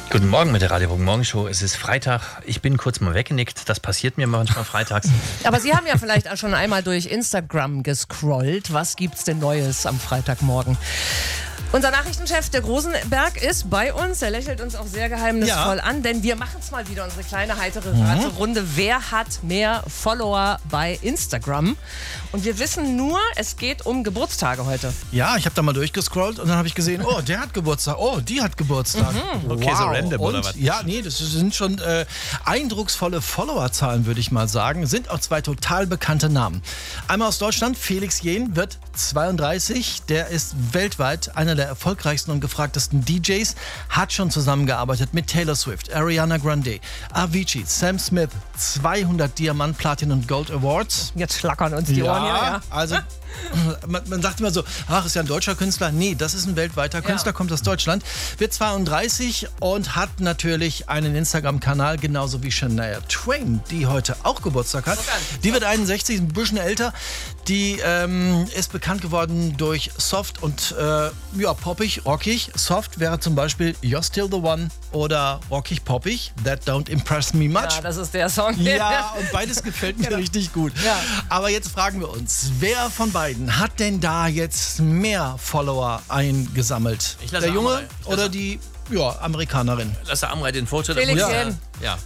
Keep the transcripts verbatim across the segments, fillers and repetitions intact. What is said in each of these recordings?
Guten Morgen mit der Radio Morgen Show. Es ist Freitag. Ich bin kurz mal weggenickt. Das passiert mir manchmal freitags. Aber Sie haben ja vielleicht auch schon einmal durch Instagram gescrollt. Was gibt's denn Neues am Freitagmorgen? Unser Nachrichtenchef, der Rosenberg, ist bei uns. Er lächelt uns auch sehr geheimnisvoll ja. an, denn wir machen es mal wieder, unsere kleine heitere Raterunde. Mhm. Wer hat mehr Follower bei Instagram? Und wir wissen nur, es geht um Geburtstage heute. Ja, ich habe da mal durchgescrollt und dann habe ich gesehen, oh, der hat Geburtstag, oh, die hat Geburtstag. Mhm. Okay, wow. so random und, oder was? Ja, nee, das sind schon äh, eindrucksvolle Followerzahlen, würde ich mal sagen. Sind auch zwei total bekannte Namen. Einmal aus Deutschland, Felix Jähn wird zweiunddreißig. Der ist weltweit einer der erfolgreichsten und gefragtesten D Js, hat schon zusammengearbeitet mit Taylor Swift, Ariana Grande, Avicii, Sam Smith, zweihundert Diamant, Platin und Gold Awards. Jetzt schlackern uns die ja, Ohren hier. Ja, also man, man sagt immer so, ach, ist ja ein deutscher Künstler. Nee, das ist ein weltweiter Künstler, ja. kommt aus Deutschland, wird zweiunddreißig und hat natürlich einen Instagram-Kanal, genauso wie Shania Twain, die heute auch Geburtstag hat. Die wird einundsechzig, ein bisschen älter. Die ähm, ist bekannt geworden durch Soft und äh, ja, poppig, rockig. Soft wäre zum Beispiel You're Still the One oder rockig, poppig, That Don't Impress Me Much. Ja, das ist der Song. Ja, und beides gefällt mir genau. richtig gut. Ja. Aber jetzt fragen wir uns, wer von beiden hat denn da jetzt mehr Follower eingesammelt? Ich lasse der Junge Amrei. Ich lasse oder die ja, Amerikanerin? Lasse Amrei den Vortritt. Felix ja. Jähn. Ja.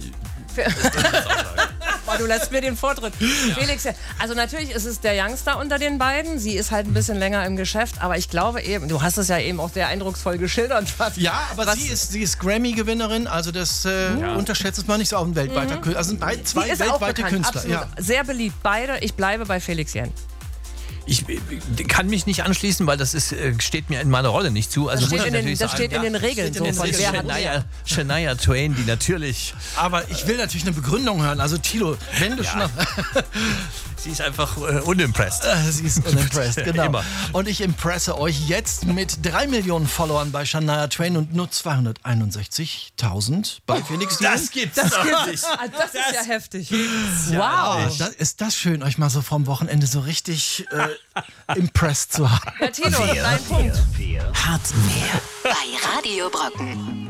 Du lässt mir den Vortritt. Ja. Felix, also natürlich ist es der Youngster unter den beiden. Sie ist halt ein bisschen länger im Geschäft, aber ich glaube eben, du hast es ja eben auch sehr eindrucksvoll geschildert. Was, ja, aber was, sie ist, sie ist Grammy-Gewinnerin, also das äh, ja. unterschätzt es mal nicht so, auch ein weltweiter mhm. Künstler. Also sind beid, zwei weltweite Künstler. Ja. Sehr beliebt, beide. Ich bleibe bei Felix Jähn. Ich kann mich nicht anschließen, weil das ist, steht mir in meiner Rolle nicht zu. Also das steht, in den, das steht in den Regeln. So von Shania, Shania Twain, die natürlich... Aber ich will natürlich eine Begründung hören. Also Thilo, wenn du ja. schon... Sie ist einfach äh, unimpressed. Sie ist unimpressed, genau. Immer. Und ich impresse euch jetzt mit drei Millionen Followern bei Shania Twain und nur zweihunderteinundsechzigtausend bei Felix Jähn. Das gibt's das doch gibt's. nicht. Das, das ist ja heftig. Ja, wow. Das, ist das schön, euch mal so vom Wochenende so richtig äh, impressed zu haben. Ja, Tino, dein Punkt. Hart mehr bei Radio Brocken.